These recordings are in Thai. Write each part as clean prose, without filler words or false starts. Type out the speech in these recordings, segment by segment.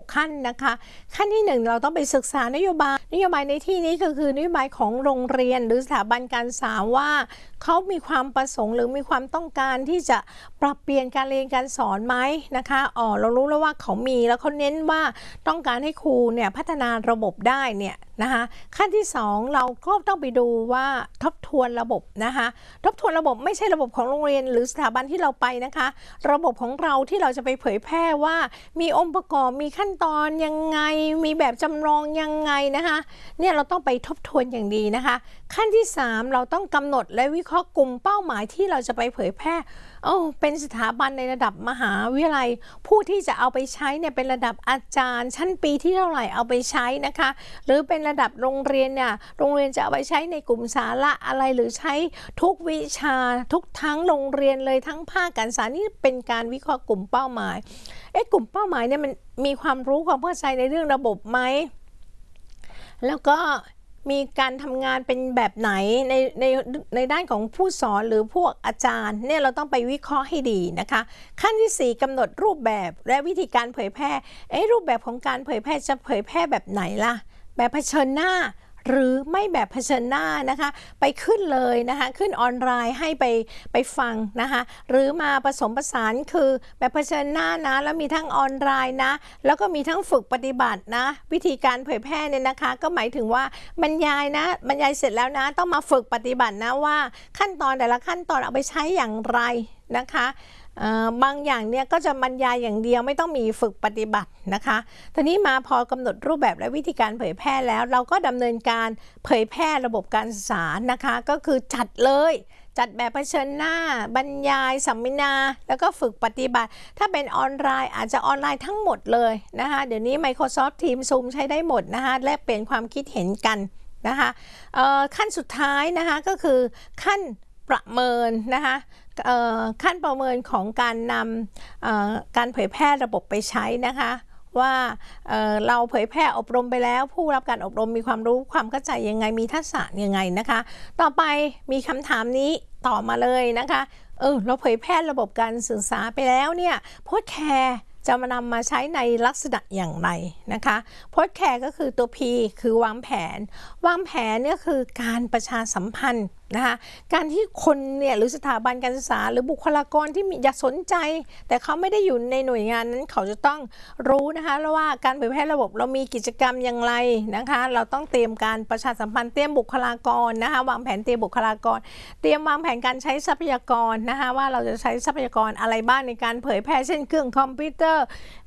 ขั้นนะคะขั้นที่1เราต้องไปศึกษานโยบายในที่นี้ก็คือนโยบายของโรงเรียนหรือสถาบันการศึกษาว่าเขามีความประสงค์หรือมีความต้องการที่จะปรับเปลี่ยนการเรียนการสอนไหมนะคะเรารู้แล้วว่าเขามีแล้วเขาเน้นว่าต้องการให้ครูเนี่ยพัฒนาระบบได้เนี่ยนะคะขั้นที่2เราก็ต้องไปดูว่าทบทวนระบบนะคะทบทวนระบบไม่ใช่ระบบของโรงเรียนหรือสถาบันที่เราไปนะคะระบบของเราที่เราจะไปเผยแพร่ว่ามีองค์ประกอบมีขั้นตอนยังไงมีแบบจำลองยังไงนะคะเนี่ยเราต้องไปทบทวนอย่างดีนะคะขั้นที่3เราต้องกำหนดและวิเคราะห์กลุ่มเป้าหมายที่เราจะไปเผยแพร่เป็นสถาบันในระดับมหาวิทยาลัยผู้ที่จะเอาไปใช้เนี่ยเป็นระดับอาจารย์ชั้นปีที่เท่าไหร่เอาไปใช้นะคะหรือเป็นระดับโรงเรียนเนี่ยโรงเรียนจะเอาไปใช้ในกลุ่มสาระอะไรหรือใช้ทุกวิชาทุกทั้งโรงเรียนเลยทั้งภาคการศึกษานี่เป็นการวิเคราะห์กลุ่มเป้าหมายกลุ่มเป้าหมายเนี่ยมันมีความรู้ความเข้าใจในเรื่องระบบไหมแล้วก็มีการทำงานเป็นแบบไหนในด้านของผู้สอนหรือพวกอาจารย์เนี่ยเราต้องไปวิเคราะห์ให้ดีนะคะขั้นที่4กำหนดรูปแบบและวิธีการเผยแพร่รูปแบบของการเผยแพร่จะเผยแพร่แบบไหนล่ะแบบเผชิญหน้าหรือไม่แบบเผชิญหน้านะคะไปขึ้นเลยนะคะขึ้นออนไลน์ให้ไปฟังนะคะหรือมาผสมผสานคือแบบเผชิญหน้านะแล้วมีทั้งออนไลน์นะแล้วก็มีทั้งฝึกปฏิบัตินะวิธีการเผยแพร่เนี่ยนะคะก็หมายถึงว่าบรรยายเสร็จแล้วนะต้องมาฝึกปฏิบัตินะว่าขั้นตอนแต่ละขั้นตอนเอาไปใช้อย่างไรนะคะบางอย่างเนี่ยก็จะบรรยายอย่างเดียวไม่ต้องมีฝึกปฏิบัตินะคะทีนี้มาพอกำหนดรูปแบบและวิธีการเผยแพร่แล้วเราก็ดำเนินการเผยแพร่ระบบการศึกษานะคะก็คือจัดแบบเผชิญหน้าบรรยายสัมมนาแล้วก็ฝึกปฏิบัติถ้าเป็นออนไลน์อาจจะออนไลน์ทั้งหมดเลยนะคะเดี๋ยวนี้ Microsoft Teams Zoom ใช้ได้หมดนะคะแลกเปลี่ยนความคิดเห็นกันนะคะขั้นสุดท้ายนะคะก็คือขั้นประเมินนะคะขั้นประเมินของการนำการเผยแพร่ระบบไปใช้นะคะว่าเราเผยแพร่อบรมไปแล้วผู้รับการอบรมมีความรู้ความเข้าใจยังไงมีทักษะยังไงนะคะต่อไปมีคำถามนี้ต่อมาเลยนะคะเราเผยแพร่ระบบการศึกษาไปแล้วเนี่ยโพสต์แคร์จะมานำมาใช้ในลักษณะอย่างไรนะคะโพสต์แคร์ก็คือตัว P คือวางแผนเนี่ยคือการประชาสัมพันธ์นะคะการที่คนเนี่ยหรือสถาบันการศึกษาหรือบุคลากรที่อยากสนใจแต่เขาไม่ได้อยู่ในหน่วยงานนั้นเขาจะต้องรู้นะคะว่าการเผยแพร่ระบบเรามีกิจกรรมอย่างไรนะคะเราต้องเตรียมการประชาสัมพันธ์เตรียมบุคลากรนะคะวางแผนเตรียมบุคลากรเตรียมวางแผนการใช้ทรัพยากรนะคะว่าเราจะใช้ทรัพยากรอะไรบ้างในการเผยแพร่เช่นเครื่องคอมพิวเตอร์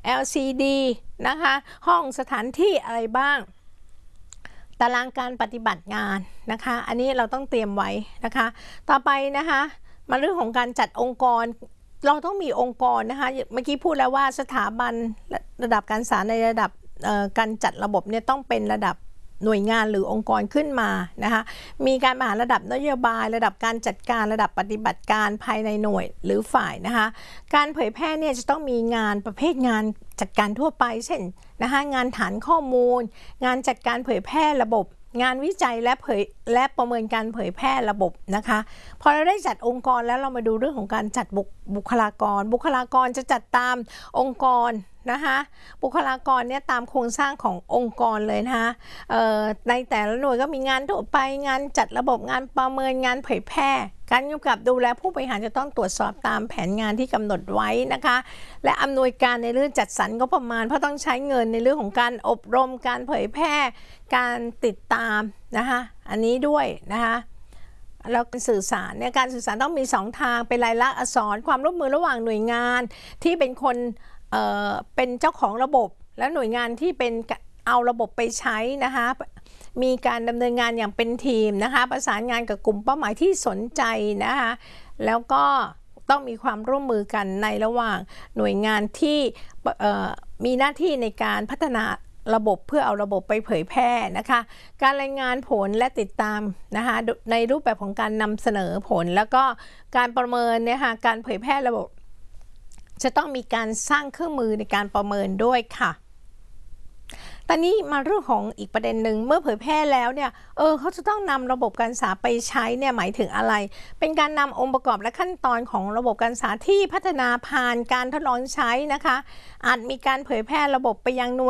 LCD นะคะห้องสถานที่อะไรบ้างตารางการปฏิบัติงานนะคะอันนี้เราต้องเตรียมไว้นะคะต่อไปนะคะมาเรื่องของการจัดองค์กรเราต้องมีองค์กรนะคะเมื่อกี้พูดแล้วว่าสถาบันระดับการศึกษาในระดับการจัดระบบเนี่ยต้องเป็นระดับหน่วยงานหรือองค์กรขึ้นมานะคะมีการบริหารระดับนโยบายระดับการจัดการระดับปฏิบัติการภายในหน่วยหรือฝ่ายนะคะการเผยแพร่เนี่ยจะต้องมีงานประเภทงานจัดการทั่วไปเช่นนะคะงานฐานข้อมูลงานจัดการเผยแพร่ระบบงานวิจัยและประเมินการเผยแพร่ระบบนะคะพอเราได้จัดองค์กรแล้วเรามาดูเรื่องของการจัดบุคลากรจะจัดตามองค์กรนะคะบุคลากรเนี่ยตามโครงสร้างขององค์กรเลยนะคะในแต่ละหน่วยก็มีงานทั่วไปงานจัดระบบงานประเมินงานเผยแพร่การกำกับดูแลผู้บริหารจะต้องตรวจสอบตามแผนงานที่กำหนดไว้นะคะและอำนวยการในเรื่องจัดสรรงบประมาณเพราะต้องใช้เงินในเรื่องของการอบรมการเผยแพร่การติดตามนะคะอันนี้ด้วยนะคะแล้วสื่อสารเนี่ยการสื่อสารต้องมี2ทางเป็นลายลักษณ์อักษรความร่วมมือระหว่างหน่วยงานที่เป็นคนเป็นเจ้าของระบบและหน่วยงานที่เป็นเอาระบบไปใช้นะคะมีการดำเนินงานอย่างเป็นทีมนะคะประสานงานกับกลุ่มเป้าหมายที่สนใจนะคะแล้วก็ต้องมีความร่วมมือกันในระหว่างหน่วยงานที่มีหน้าที่ในการพัฒนาระบบเพื่อเอาระบบไปเผยแพร่นะคะการรายงานผลและติดตามนะคะในรูปแบบของการนำเสนอผลแล้วก็การประเมินเนี่ยค่ะการเผยแพร่ระบบจะต้องมีการสร้างเครื่องมือในการประเมินด้วยค่ะตอนนี้มาเรื่องของอีกประเด็นหนึ่งเมื่อเผยแพร่แล้วเนี่ยเขาจะต้องนำระบบการศึกษาไปใช้เนี่ยหมายถึงอะไรเป็นการนำองค์ประกอบและขั้นตอนของระบบการศึกษาที่พัฒนาผ่านการทดลองใช้นะคะอาจมีการเผยแพร่ระบบไปยังหน่วย